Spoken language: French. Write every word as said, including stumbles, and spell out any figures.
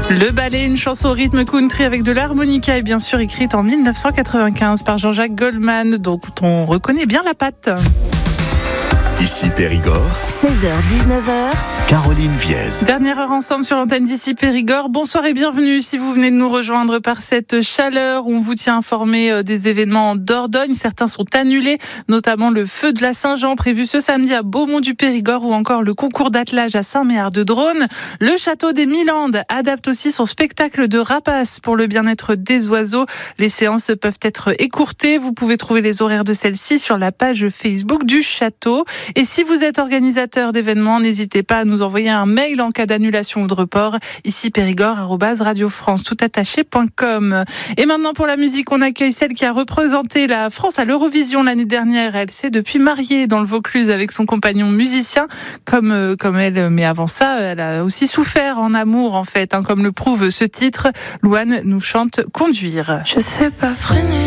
Le ballet, une chanson au rythme country avec de l'harmonica et bien sûr écrite en dix-neuf cent quatre-vingt-quinze par Jean-Jacques Goldman, dont on reconnaît bien la patte. Ici Périgord, seize heures dix-neuf heures, Caroline Viez. Dernière heure ensemble sur l'antenne d'Ici Périgord. Bonsoir et bienvenue si vous venez de nous rejoindre par cette chaleur. On vous tient informé des événements en Dordogne. Certains sont annulés, notamment le feu de la Saint-Jean prévu ce samedi à Beaumont-du-Périgord ou encore le concours d'attelage à Saint-Méard-de-Drône. Le château des Mille-Andes adapte aussi son spectacle de rapaces pour le bien-être des oiseaux. Les séances peuvent être écourtées. Vous pouvez trouver les horaires de celles-ci sur la page Facebook du château. Et si vous êtes organisateur d'événements, n'hésitez pas à nous envoyer un mail en cas d'annulation ou de report, ici périgord arobase radio france tout attaché point com. Et maintenant pour la musique, on accueille celle qui a représenté la France à l'Eurovision l'année dernière. Elle s'est depuis mariée dans le Vaucluse avec son compagnon musicien, comme, comme elle, mais avant ça, elle a aussi souffert en amour en fait, hein, comme le prouve ce titre. Louane nous chante Conduire. Je sais pas freiner.